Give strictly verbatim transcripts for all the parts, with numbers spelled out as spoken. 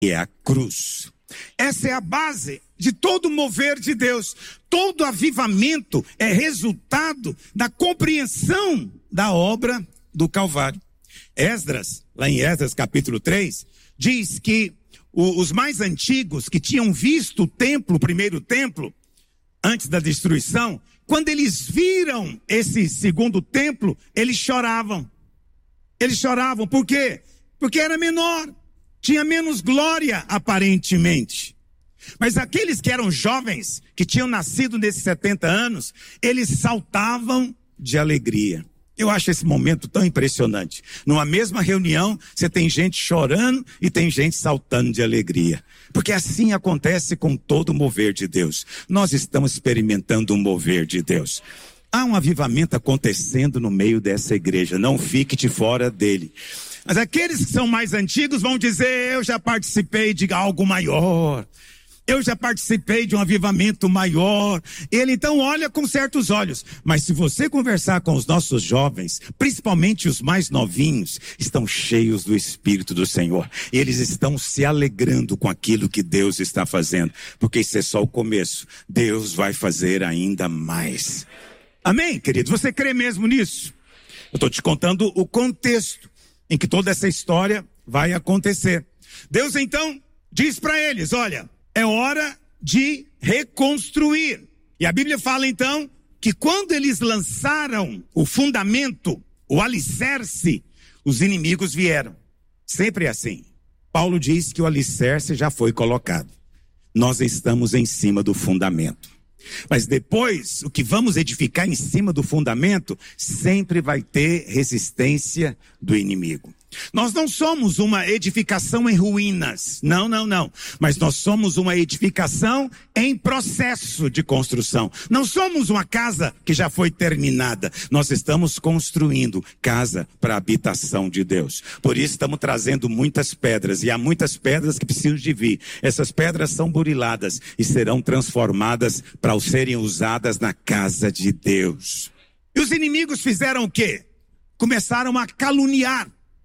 é a cruz. Essa é a base de todo mover de Deus. Todo avivamento é resultado da compreensão da obra do Calvário. Esdras, lá em Esdras capítulo três, diz que os mais antigos que tinham visto o templo, o primeiro templo, antes da destruição, quando eles viram esse segundo templo, eles choravam. Eles choravam, por quê? Porque era menor, tinha menos glória aparentemente. Mas aqueles que eram jovens, que tinham nascido nesses setenta anos, eles saltavam de alegria. Eu acho esse momento tão impressionante. Numa mesma reunião, você tem gente chorando e tem gente saltando de alegria. Porque assim acontece com todo o mover de Deus. Nós estamos experimentando um mover de Deus. Há um avivamento acontecendo no meio dessa igreja. Não fique de fora dele. Mas aqueles que são mais antigos vão dizer: eu já participei de algo maior. Eu já participei de um avivamento maior. Ele então olha com certos olhos. Mas se você conversar com os nossos jovens, principalmente os mais novinhos, estão cheios do Espírito do Senhor. Eles estão se alegrando com aquilo que Deus está fazendo. Porque isso é só o começo. Deus vai fazer ainda mais. Amém, querido? Você crê mesmo nisso? Eu estou te contando o contexto em que toda essa história vai acontecer. Deus então diz para eles: olha, é hora de reconstruir. E a Bíblia fala então que quando eles lançaram o fundamento, o alicerce, os inimigos vieram. Sempre é assim. Paulo diz que o alicerce já foi colocado. Nós estamos em cima do fundamento. Mas depois, o que vamos edificar em cima do fundamento, sempre vai ter resistência do inimigo. Nós não somos uma edificação em ruínas, não, não, não. Mas nós somos uma edificação em processo de construção. Não somos uma casa que já foi terminada. Nós estamos construindo casa para a habitação de Deus. Por isso estamos trazendo muitas pedras, e há muitas pedras que precisam de vir. Essas pedras são buriladas e serão transformadas para serem usadas na casa de Deus. E os inimigos fizeram o quê? Começaram a caluniar.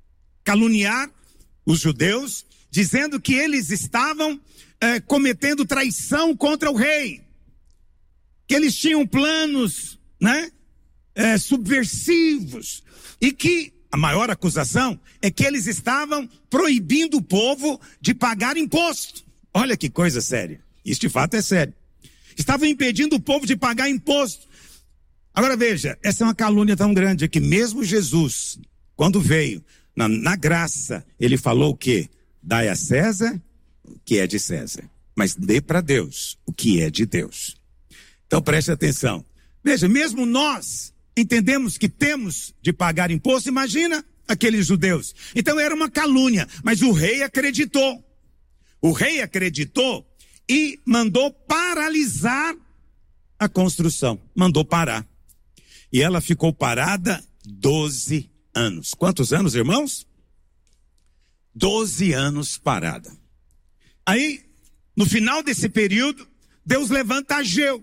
caluniar os judeus, dizendo que eles estavam eh, cometendo traição contra o rei, que eles tinham planos, né, eh, subversivos, e que a maior acusação é que eles estavam proibindo o povo de pagar imposto. Olha que coisa séria, isso de fato é sério. Estavam impedindo o povo de pagar imposto. Agora veja, essa é uma calúnia tão grande que mesmo Jesus, quando veio, Na, na graça, ele falou o quê? Dai a César o que é de César, mas dê para Deus o que é de Deus. Então preste atenção. Veja, mesmo nós entendemos que temos de pagar imposto, imagina aqueles judeus. Então era uma calúnia, mas o rei acreditou. O rei acreditou e mandou paralisar a construção. Mandou parar. E ela ficou parada doze anos. Quantos anos, irmãos? Doze anos parada. Aí, no final desse período, Deus levanta Ageu.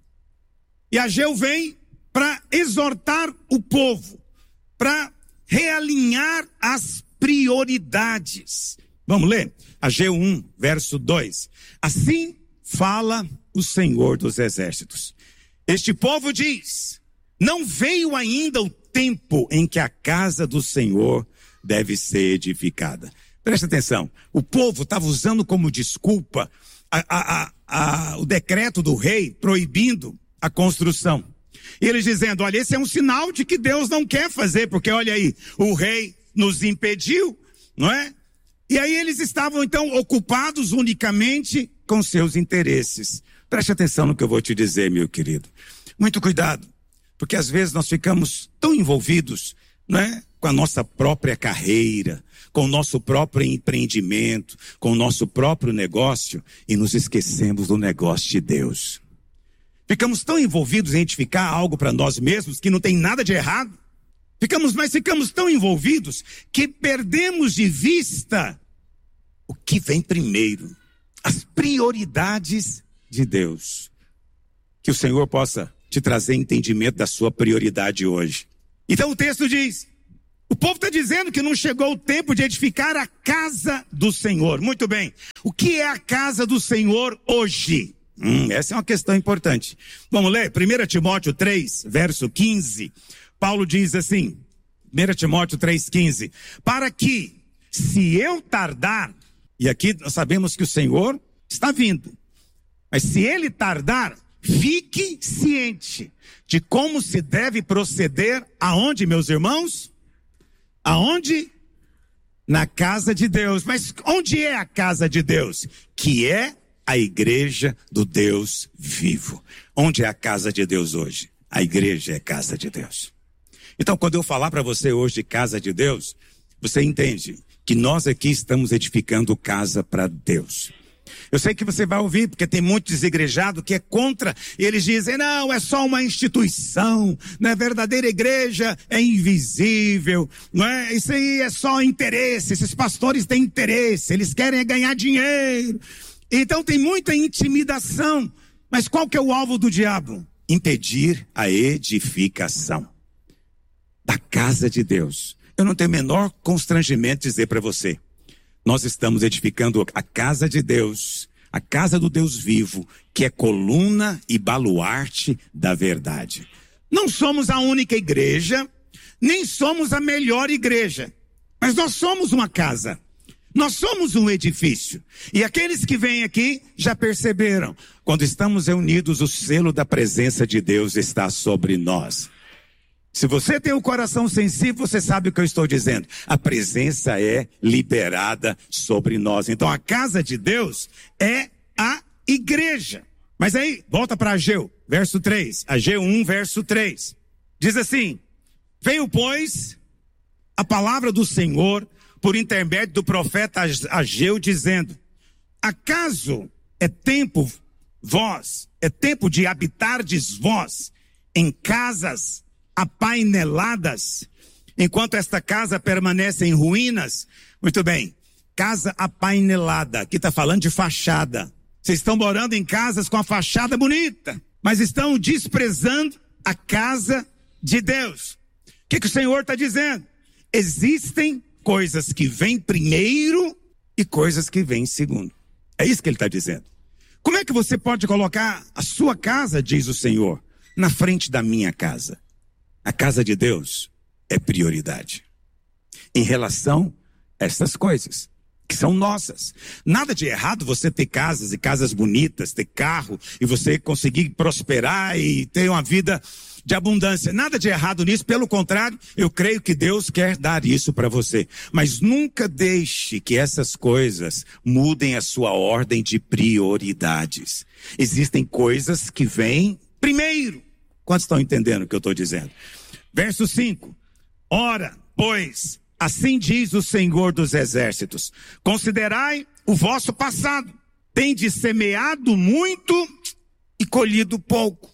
E Ageu vem para exortar o povo, para realinhar as prioridades. Vamos ler? Ageu um, verso dois. Assim fala o Senhor dos Exércitos. Este povo diz: não veio ainda o tempo em que a casa do Senhor deve ser edificada. Presta atenção, o povo estava usando como desculpa a, a, a, a, o decreto do rei proibindo a construção. E eles dizendo: olha, esse é um sinal de que Deus não quer fazer, porque olha aí, o rei nos impediu, não é? E aí eles estavam então ocupados unicamente com seus interesses. Preste atenção no que eu vou te dizer, meu querido. Muito cuidado. Porque às vezes nós ficamos tão envolvidos, né, com a nossa própria carreira, com o nosso próprio empreendimento, com o nosso próprio negócio, e nos esquecemos do negócio de Deus. Ficamos tão envolvidos em edificar algo para nós mesmos que não tem nada de errado. Ficamos, mas ficamos tão envolvidos que perdemos de vista o que vem primeiro, as prioridades de Deus. Que o Senhor possa te trazer entendimento da sua prioridade hoje. Então o texto diz: O povo está dizendo que não chegou o tempo de edificar a casa do Senhor. Muito bem. O que é a casa do Senhor hoje? Hum, essa é uma questão importante. Vamos ler? primeiro Timóteo três, verso quinze. Paulo diz assim, primeiro Timóteo três, quinze. Para que, se eu tardar, e aqui nós sabemos que o Senhor está vindo, mas se ele tardar, fique ciente de como se deve proceder aonde, meus irmãos? Aonde? Na casa de Deus. Mas onde é a casa de Deus? Que é a igreja do Deus vivo. Onde é a casa de Deus hoje? A igreja é a casa de Deus. Então, quando eu falar para você hoje de casa de Deus, você entende que nós aqui estamos edificando casa para Deus. Eu sei que você vai ouvir, porque tem muito desigrejado que é contra, e eles dizem, não, é só uma instituição, não é verdadeira igreja, é invisível, não é? Isso aí é só interesse, esses pastores têm interesse, eles querem ganhar dinheiro. Então tem muita intimidação, mas qual que é o alvo do diabo? Impedir a edificação da casa de Deus. Eu não tenho o menor constrangimento de dizer para você, nós estamos edificando a casa de Deus, a casa do Deus vivo, que é coluna e baluarte da verdade. Não somos a única igreja, nem somos a melhor igreja, mas nós somos uma casa, nós somos um edifício. E aqueles que vêm aqui já perceberam, quando estamos reunidos, o selo da presença de Deus está sobre nós. Se você tem o coração sensível, você sabe o que eu estou dizendo. A presença é liberada sobre nós. Então a casa de Deus é a igreja. Mas aí, volta para Ageu, verso três. Ageu um, verso três. Diz assim, veio, pois, a palavra do Senhor por intermédio do profeta Ageu, dizendo, acaso é tempo, vós, é tempo de habitardes vós em casas apaineladas, enquanto esta casa permanece em ruínas? Muito bem, casa apainelada, aqui está falando de fachada. Vocês estão morando em casas com a fachada bonita, mas estão desprezando a casa de Deus. O que, que o Senhor está dizendo? Existem coisas que vêm primeiro e coisas que vêm segundo. É isso que ele está dizendo. Como é que você pode colocar a sua casa, diz o Senhor, na frente da minha casa? A casa de Deus é prioridade em relação a essas coisas que são nossas. Nada de errado você ter casas e casas bonitas, ter carro e você conseguir prosperar e ter uma vida de abundância. Nada de errado nisso, pelo contrário, eu creio que Deus quer dar isso para você. Mas nunca deixe que essas coisas mudem a sua ordem de prioridades. Existem coisas que vêm primeiro. Quantos estão entendendo o que eu estou dizendo? Verso cinco. Ora, pois, assim diz o Senhor dos Exércitos, considerai o vosso passado, tendes semeado muito e colhido pouco.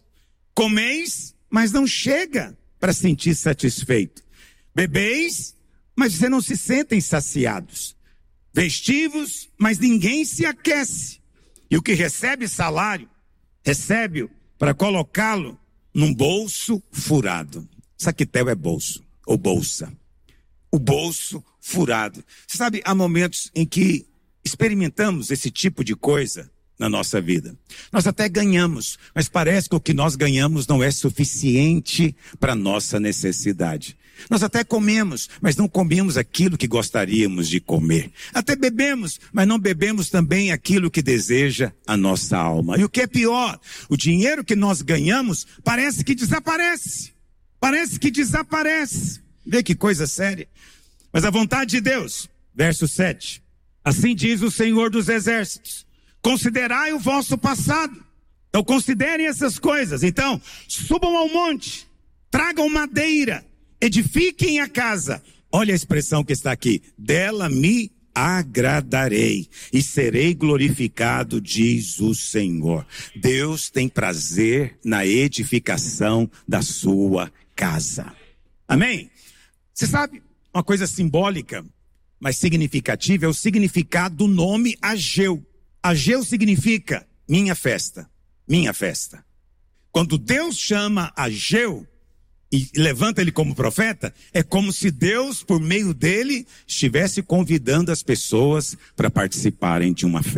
Comeis, mas não chega para sentir satisfeito. Bebeis, mas você não se sentem saciados. Vestivos, mas ninguém se aquece. E o que recebe salário, recebe-o para colocá-lo num bolso furado. Saquetel é bolso, ou bolsa. O bolso furado. Você sabe, há momentos em que experimentamos esse tipo de coisa na nossa vida. Nós até ganhamos, mas parece que o que nós ganhamos não é suficiente para nossa necessidade. Nós até comemos, mas não comemos aquilo que gostaríamos de comer. Até bebemos, mas não bebemos também aquilo que deseja a nossa alma. E o que é pior, o dinheiro que nós ganhamos parece que desaparece. Parece que desaparece. Vê que coisa séria. Mas a vontade de Deus, verso sete. Assim diz o Senhor dos Exércitos, considerai o vosso passado. Então considerem essas coisas. Então, subam ao monte, tragam madeira, edifiquem a casa. Olha a expressão que está aqui. Dela me agradarei e serei glorificado, diz o Senhor. Deus tem prazer na edificação da sua casa. Amém? Você sabe, uma coisa simbólica, mas significativa, é o significado do nome Ageu. Ageu significa minha festa, minha festa. Quando Deus chama Ageu, e levanta ele como profeta, é como se Deus, por meio dele, estivesse convidando as pessoas para participarem de uma festa.